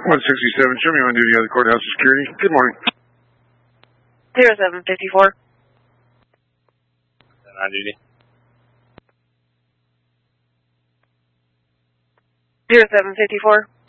167, show me on duty at the courthouse security. Good morning. 0754. On duty. 0754.